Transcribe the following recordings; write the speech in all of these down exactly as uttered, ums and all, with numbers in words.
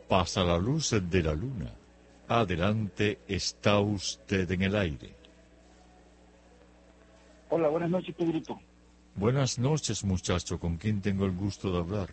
Pasa la luz de la luna. Adelante, está usted en el aire. Hola, buenas noches, Pedrito. Buenas noches, muchacho. ¿Con quién tengo el gusto de hablar?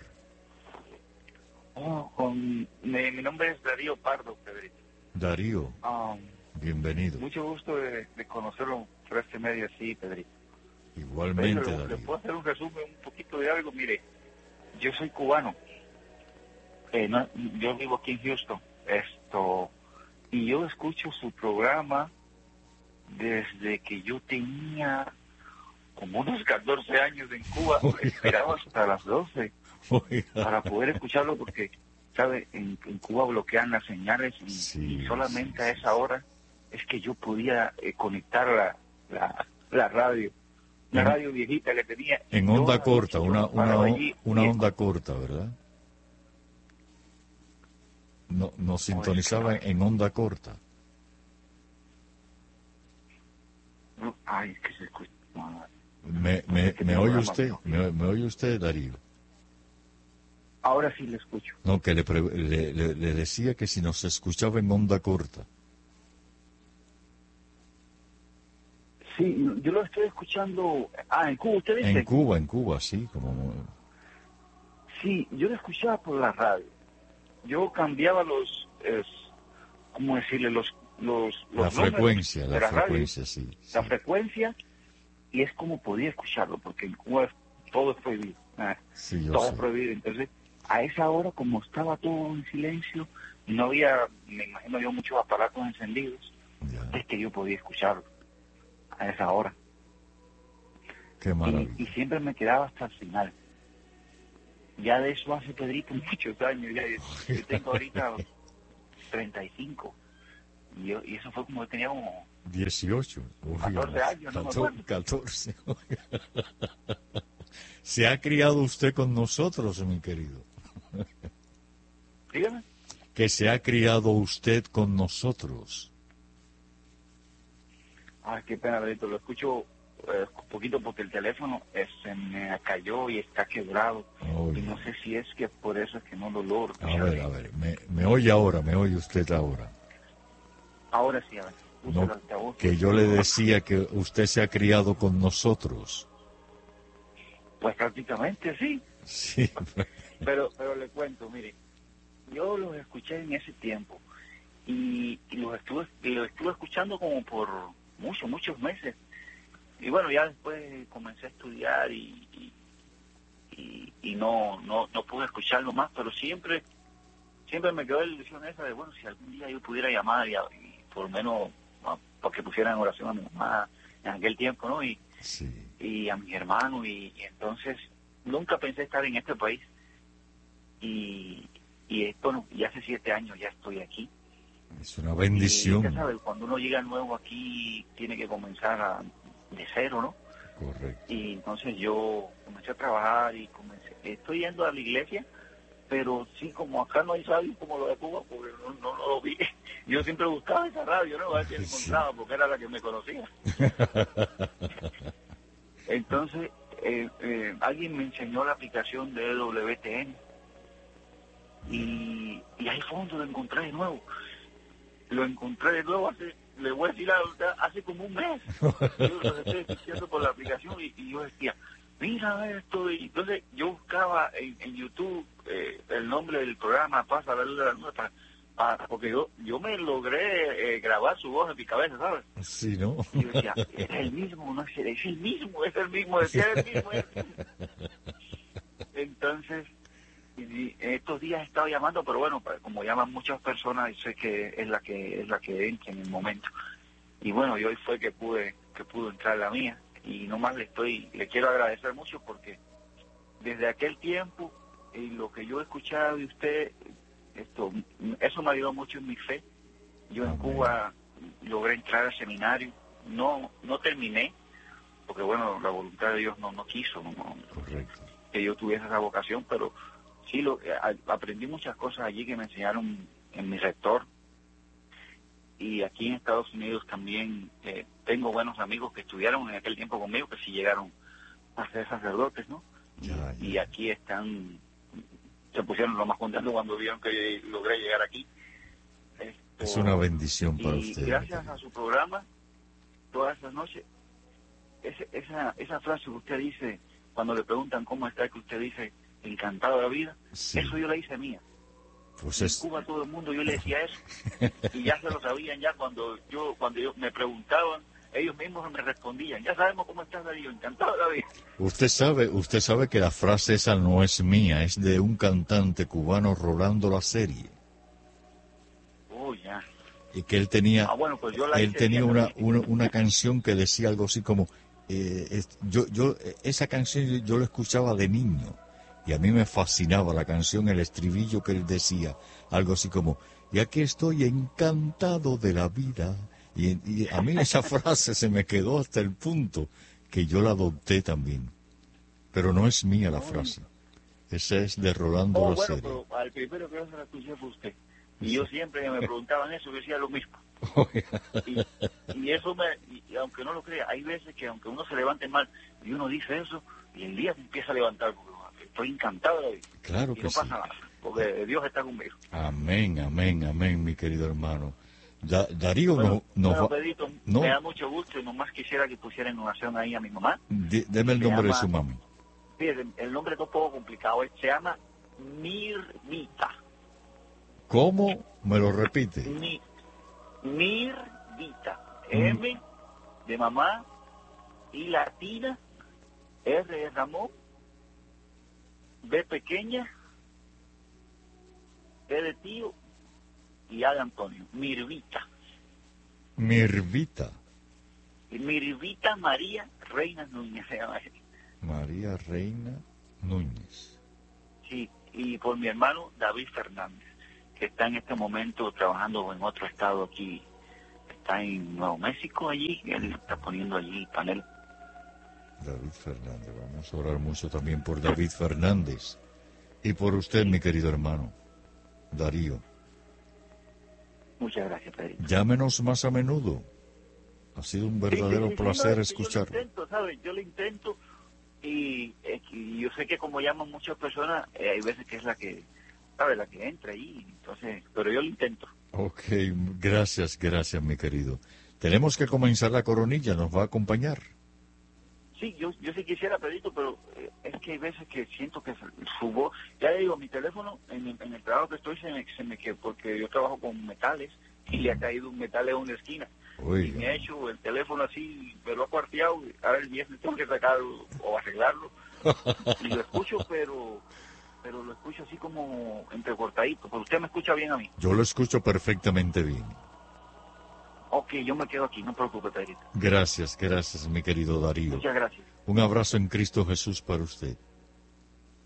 Oh, con, mi, mi nombre es Darío Pardo, Pedrito. Darío, Um, bienvenido. mucho gusto de, de conocerlo por este medio así, Pedrito. Igualmente, Pedro, Darío. ¿le puedo hacer un resumen, un poquito de algo? Mire, yo soy cubano. Eh, no, yo vivo aquí en Houston. Esto, y yo escucho su programa desde que yo tenía como unos catorce años en Cuba. Esperaba hasta las doce Oiga. para poder escucharlo porque, ¿sabe? En, en Cuba bloquean las señales y, Sí, y solamente sí, a sí, esa sí. hora es que yo podía eh, conectar la, la, la radio, la En- radio viejita que tenía. y En toda onda la corta, noche yo una, me una, paraba allí una y onda corta, ¿verdad? No, nos sintonizaba es que en onda corta. no, ay, es que se escucha. no, ¿Me, me, que me tengo oye programa, usted? no. ¿Me, me oye usted, Darío? Ahora sí le escucho. No, que le, pre- le, le- le decía que si nos escuchaba en onda corta. Sí, yo lo estoy escuchando. Ah, en Cuba, ¿usted En dice? Cuba, en Cuba, sí, como... Sí, yo lo escuchaba por la radio. Yo cambiaba los, es, ¿cómo decirle? Los, los, La los números frecuencia, de la la radio, frecuencia, sí. sí. la frecuencia, y es como podía escucharlo, porque en Cuba todo es prohibido. ah, Sí, yo Todo sé. es prohibido. Entonces, a esa hora, como estaba todo en silencio, y no había, me imagino yo, muchos aparatos encendidos, Ya, es que yo podía escucharlo a esa hora. qué Y, maravilla. y siempre me quedaba hasta el final. Ya de eso hace, Pedrito, muchos años. Ya, yo tengo ahorita treinta y cinco. Y, yo, y eso fue como yo tenía como dieciocho. Oiga, catorce años, no me acuerdo. catorce. Se ha criado usted con nosotros, mi querido. Dígame. Que se ha criado usted con nosotros. Ay, qué pena, Pedrito. Lo escucho eh, un poquito porque el teléfono eh, se me cayó y está quebrado. Oiga. Y no sé si es que por eso es que no lo logro A escuchar ver, bien. a ver, me, me oye ahora, me oye usted ahora. Ahora sí, a ver. Puse No, el altavoz. que yo le decía que usted se ha criado con nosotros. Pues prácticamente sí. Sí. Pero, pero le cuento, mire. Yo los escuché en ese tiempo. Y, y los estuve y los estuve escuchando como por muchos, muchos meses. Y bueno, ya después comencé a estudiar y, y, y, y no, no no pude escucharlo más, pero siempre siempre me quedó la ilusión esa de, bueno, si algún día yo pudiera llamar y, a- y por lo menos ah, para que pusieran en oración a mi mamá en aquel tiempo, ¿no? Y, Sí. y a mis hermanos, y, y entonces nunca pensé estar en este país. Y, y eh, bueno, y hace siete años ya estoy aquí. Es una Y bendición. usted sabe, cuando uno llega nuevo aquí, tiene que comenzar a- de cero, ¿no? Correcto. Y entonces yo comencé a trabajar y comencé, estoy yendo a la iglesia, pero sí, como acá no hay radio como lo de Cuba, porque no, no, no lo vi. Yo siempre buscaba esa radio, ¿no? A ver si la Sí. encontraba, porque era la que me conocía. Entonces, eh, eh, alguien me enseñó la aplicación de W T N, y, y ahí fue donde lo encontré de nuevo. Lo encontré de nuevo hace, le voy a decir la verdad, hace como un mes. Yo lo estoy escuchando por la aplicación y, y yo decía, mira esto. Y entonces yo buscaba en, en YouTube eh, el nombre del programa, Pasa la luz de la nube, para, para- porque yo yo me logré eh, grabar su voz en mi cabeza, ¿sabes? Sí, ¿no? Y yo decía, es el mismo, no es el, es el mismo, es el mismo, es el mismo, es el mismo. Entonces, y estos días he estado llamando, pero bueno, pues, como llaman muchas personas, sé que es la que es la que entra en el momento. Y bueno, y hoy fue que pude que pudo entrar la mía, y nomás le estoy le quiero agradecer mucho porque desde aquel tiempo y lo que yo he escuchado de usted, esto eso me ayudó mucho en mi fe. Yo en Amén. Cuba logré entrar al seminario, no no terminé porque bueno, la voluntad de Dios no no quiso, no, no, Correcto. que yo tuviese esa vocación, pero sí lo, a, aprendí muchas cosas allí que me enseñaron en mi rector. Y aquí en Estados Unidos también eh, tengo buenos amigos que estudiaron en aquel tiempo conmigo, que sí llegaron a ser sacerdotes, ¿no? Y, Ya, ya. y aquí están se pusieron lo más contentos cuando vieron que logré llegar aquí. Esto, es una bendición para y usted. gracias a su programa, todas esas noches, ese, esa, esa frase que usted dice, cuando le preguntan cómo está, que usted dice, encantado de la vida, Sí. eso yo la hice mía. Pues En es... Cuba todo el mundo yo le decía eso, y ya se lo sabían ya cuando yo, cuando yo me preguntaban, ellos mismos me respondían, ya sabemos cómo estás, Darío, encantado de la vida. Usted sabe, usted sabe que la frase esa no es mía, es de un cantante cubano, Rolando La Serie, Oh, ya. y que él tenía, Ah, bueno, pues yo la él hice tenía mía una, también. una, una canción que decía algo así como, eh, es- yo, yo, esa canción yo, yo la escuchaba de niño, y a mí me fascinaba la canción, el estribillo que él decía, algo así como, y aquí estoy encantado de la vida. Y, y a mí esa frase se me quedó hasta el punto que yo la adopté también. Pero no es mía la frase. Esa es de Rolando Oh, La bueno, Serie. pero al primero que yo se la escuché fue usted. Y yo siempre que me preguntaban eso, yo decía lo mismo. Y, y eso me, y aunque no lo crea, hay veces que aunque uno se levante mal y uno dice eso, y el día se empieza a levantar, porque estoy encantado de la vida. Claro Y que no sí. pasa nada, porque Dios está conmigo. Amén, amén, amén, mi querido hermano. Da- Darío Bueno, no, no bueno, va... Pedrito, no. me da mucho gusto y nomás quisiera que pusiera en oración ahí a mi mamá. Di- deme el Se nombre de llama- su mami. Fíjese, el nombre es un poco complicado, eh, se llama Mirvita. ¿Cómo? ¿Me lo repite? Mi, Mirvita. Mm. M de mamá, I latina, R de Ramón, B pequeña, T de tío y A de Antonio. Mirvita. Mirvita. Y Mirvita María Reina Núñez se llama ella. María Reina Núñez. Sí, y por mi hermano David Fernández, que está en este momento trabajando en otro estado aquí, está en Nuevo México allí, él está poniendo allí panel. David Fernández. Vamos a orar mucho también por David Fernández. Y por usted, mi querido hermano, Darío. Muchas gracias, Pedrito. Llámenos más a menudo. Ha sido un verdadero Sí, sí, sí, placer no, es que escucharlo. Yo lo intento, ¿sabes? Yo lo intento y, eh, y yo sé que como llaman muchas personas, eh, hay veces que es la que, ¿sabes? La que entra ahí, entonces, pero yo lo intento. Ok, gracias, gracias, mi querido. Tenemos que comenzar la coronilla, ¿nos va a acompañar? Sí, yo, yo sí quisiera, Pedrito, pero eh, es que hay veces que siento que su voz, ya le digo, mi teléfono, en, el- en el trabajo que estoy, se me, se me que porque yo trabajo con metales y le ha caído un metal en una esquina. Oiga. Y me ha hecho el teléfono así, me lo ha cuarteado, y ahora el viernes tengo que sacarlo o arreglarlo. Y lo escucho, pero pero lo escucho así como entrecortadito. Pero usted me escucha bien a mí. Yo lo escucho perfectamente bien. Ok, yo me quedo aquí, no preocupe, Pedrito. Gracias, gracias, mi querido Darío. Muchas gracias. Un abrazo en Cristo Jesús para usted.